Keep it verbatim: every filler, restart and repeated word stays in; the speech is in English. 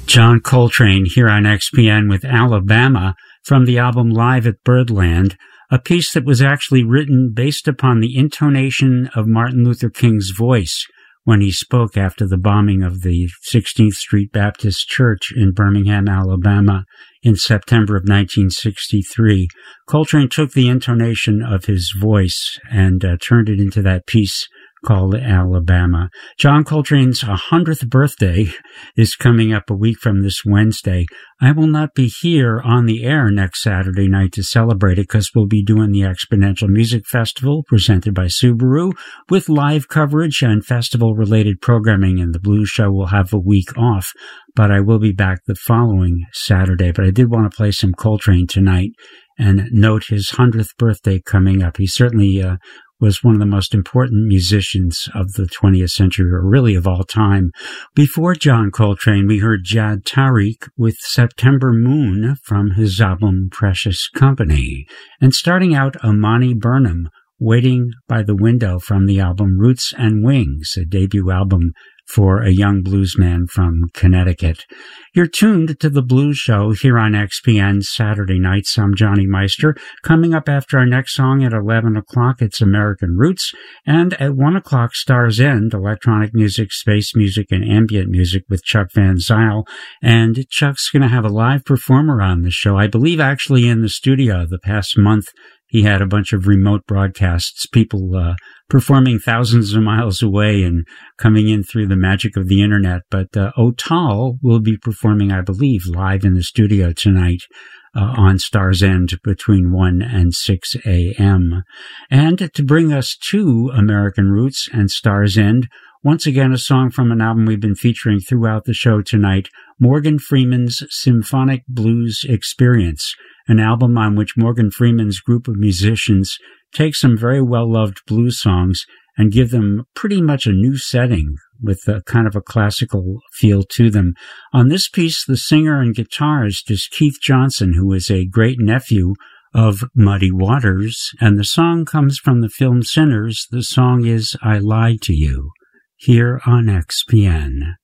John Coltrane here on X P N with Alabama from the album Live at Birdland, a piece that was actually written based upon the intonation of Martin Luther King's voice when he spoke after the bombing of the sixteenth Street Baptist Church in Birmingham, Alabama in September of nineteen sixty-three. Coltrane took the intonation of his voice and uh, turned it into that piece called Alabama. John Coltrane's one hundredth birthday is coming up a week from this Wednesday. I will not be here on the air next Saturday night to celebrate it because we'll be doing the Exponential Music Festival presented by Subaru with live coverage and festival-related programming, and the Blues Show will have a week off, but I will be back the following Saturday. But I did want to play some Coltrane tonight and note his one hundredth birthday coming up. He certainly uh, was one of the most important musicians of the twentieth century, or really of all time. Before John Coltrane, we heard Jad Tariq with September Moon from his album Precious Company. And starting out, Amani Burnham, Waiting by the Window from the album Roots and Wings, a debut album for a young bluesman from Connecticut. You're tuned to The Blues Show here on X P N Saturday nights. I'm Johnny Meister. Coming up after our next song at eleven o'clock, it's American Roots. And at one o'clock, Star's End, electronic music, space music, and ambient music with Chuck Van Zyl. And Chuck's going to have a live performer on the show, I believe actually in the studio. The past month, he had a bunch of remote broadcasts, people uh, performing thousands of miles away and coming in through the magic of the internet. But uh, O'Tal will be performing, I believe, live in the studio tonight uh, on Star's End between one and six a.m. And to bring us to American Roots and Star's End, once again, a song from an album we've been featuring throughout the show tonight, Morgan Freeman's Symphonic Blues Experience, an album on which Morgan Freeman's group of musicians take some very well-loved blues songs and give them pretty much a new setting with a kind of a classical feel to them. On this piece, the singer and guitarist is Keith Johnson, who is a great nephew of Muddy Waters, and the song comes from the film Sinners. The song is I Lied to You, here on X P N.